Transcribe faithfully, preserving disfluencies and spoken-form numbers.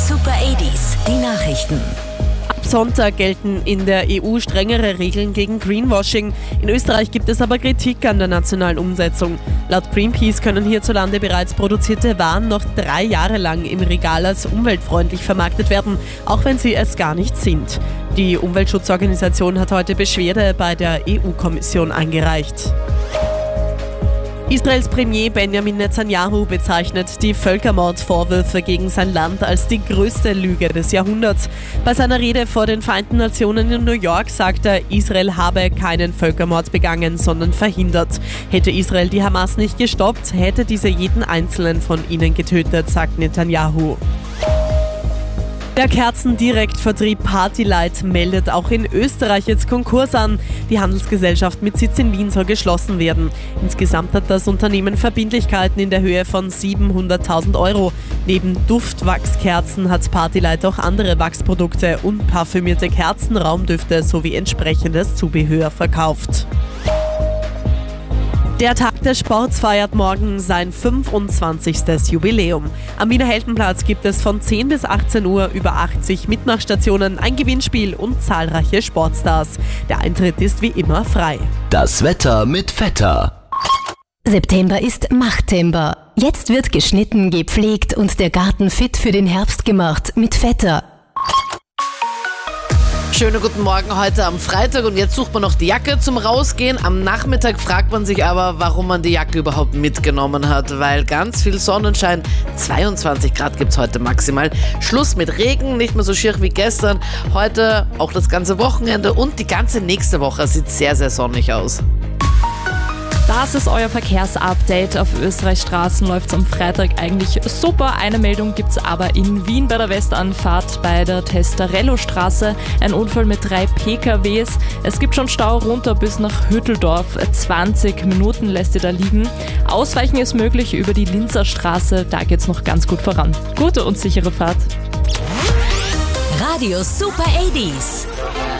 Super achtziger, die Nachrichten. Ab Sonntag gelten in der E U strengere Regeln gegen Greenwashing. In Österreich gibt es aber Kritik an der nationalen Umsetzung. Laut Greenpeace können hierzulande bereits produzierte Waren noch drei Jahre lang im Regal als umweltfreundlich vermarktet werden, auch wenn sie es gar nicht sind. Die Umweltschutzorganisation hat heute Beschwerde bei der E U-Kommission eingereicht. Israels Premier Benjamin Netanyahu bezeichnet die Völkermordvorwürfe gegen sein Land als die größte Lüge des Jahrhunderts. Bei seiner Rede vor den Vereinten Nationen in New York sagt er, Israel habe keinen Völkermord begangen, sondern verhindert. Hätte Israel die Hamas nicht gestoppt, hätte diese jeden einzelnen von ihnen getötet, sagt Netanyahu. Der Kerzendirektvertrieb Partylight meldet auch in Österreich jetzt Konkurs an. Die Handelsgesellschaft mit Sitz in Wien soll geschlossen werden. Insgesamt hat das Unternehmen Verbindlichkeiten in der Höhe von siebenhunderttausend Euro. Neben Duftwachskerzen hat Partylight auch andere Wachsprodukte und parfümierte Kerzen, Raumdüfte sowie entsprechendes Zubehör verkauft. Der Tag des Sports feiert morgen sein fünfundzwanzigstes Jubiläum. Am Wiener Heldenplatz gibt es von zehn bis achtzehn Uhr über achtzig Mitmachstationen, ein Gewinnspiel und zahlreiche Sportstars. Der Eintritt ist wie immer frei. Das Wetter mit Vetter. September ist Machttember. Jetzt wird geschnitten, gepflegt und der Garten fit für den Herbst gemacht mit Vetter. Schönen guten Morgen heute am Freitag und jetzt sucht man noch die Jacke zum Rausgehen. Am Nachmittag fragt man sich aber, warum man die Jacke überhaupt mitgenommen hat, weil ganz viel Sonnenschein, zweiundzwanzig Grad gibt es heute maximal. Schluss mit Regen, nicht mehr so schier wie gestern. Heute auch das ganze Wochenende und die ganze nächste Woche sieht sehr, sehr sonnig aus. Das ist euer Verkehrsupdate. Auf Österreichs Straßen läuft es am Freitag eigentlich super. Eine Meldung gibt es aber in Wien bei der Westanfahrt bei der Testarello-Straße. Ein Unfall mit drei P K Ws. Es gibt schon Stau runter bis nach Hütteldorf. zwanzig Minuten lässt ihr da liegen. Ausweichen ist möglich über die Linzer Straße. Da geht es noch ganz gut voran. Gute und sichere Fahrt. Radio Super achtziger.